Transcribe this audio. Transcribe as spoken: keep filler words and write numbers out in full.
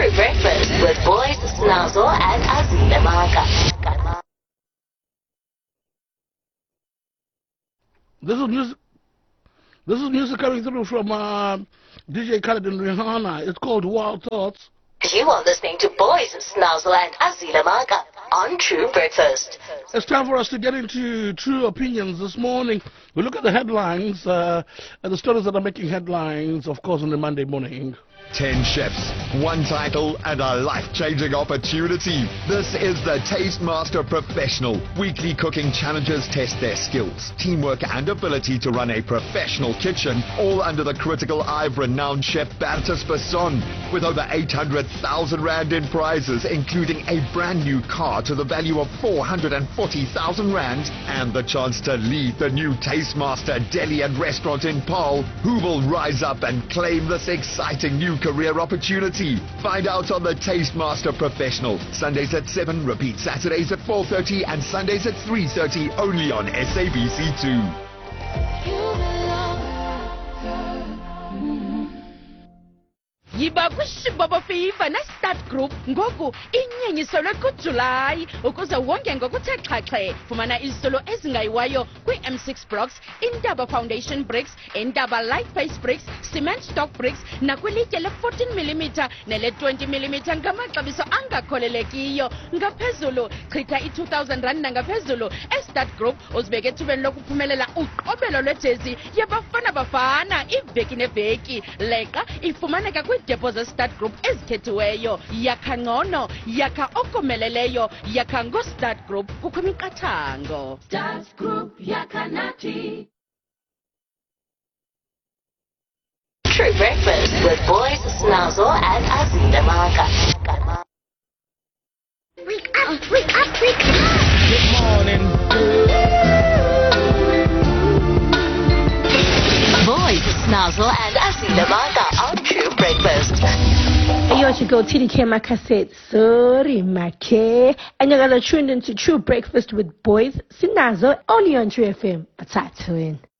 True Breakfast with Boys Snazo and Azile Maka. This is music. This is music coming through from uh, D J Khaled and Rihanna. It's called Wild Thoughts. You are listening to Boys Snazo and Azile Maka on True Breakfast. It's time for us to get into True Opinions this morning. We look at the headlines, uh, and the stories that are making headlines, of course, on the Monday morning. Ten chefs, one title, and a life-changing opportunity. This is the Taste Master Professional. Weekly cooking challenges test their skills, teamwork, and ability to run a professional kitchen, all under the critical eye of renowned chef Bertus Besson. With over eight hundred thousand rand in prizes, including a brand new car to the value of four hundred forty thousand rand, and the chance to lead the new Taste Master Deli and Restaurant in Paarl, who will rise up and claim this exciting new career opportunity. Find out on the Taste Master Professional. Sundays at seven, repeat Saturdays at four thirty and Sundays at three thirty, only on S A B C two. Yiba kushibaba FIFA na Start Group ngoku inyenyiselwe kuJuly ukuze wonke ngokuthe xhaxhe. Fumana izitolo ezingayiwayo kwi-M six Blocks, Indaba Foundation Bricks, Indaba Light Face Bricks, Cement Stock Bricks nakwilitye le fourteen millimeter nele twenty millimeter ngamaxabiso angakholelekiyo. Ngaphezulu chitha i two thousand rand nangaphezulu. eStart Group uzibeke ethubeni lokuphumelela uqobelo lwejezi yabafana bafana iveki neveki. Leqa ifumaneka kwi deposit Start Group ezikhethiweyo. Yakha ngcono, yakha okomeleleyo, yakha ngo Start Group kukho imiqathango. Start Group yakha nathi. True Breakfast with Boys Snazo and Azile Maka. Wake up, wake up, wake up! Good morning. Boys Snazo and Azile Maka on True Breakfast. Hey, yo, you go T D K Maka said, sorry, Maka. And you're gonna tune into True Breakfast with Boys Snazo only on True F M. That's it.